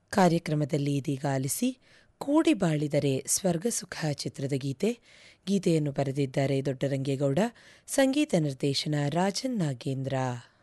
ಕಾರ್ಯಕ್ರಮದಲ್ಲಿ ಇದೀಗ ಆಲಿಸಿ ಕೂಡಿ ಬಾಳಿದರೆ ಸ್ವರ್ಗಸುಖ ಚಿತ್ರದ ಗೀತೆಯನ್ನು ಬರೆದಿದ್ದಾರೆ ದೊಡ್ಡರಂಗೇಗೌಡ, ಸಂಗೀತ ನಿರ್ದೇಶನ ರಾಜನ್ ನಾಗೇಂದ್ರ.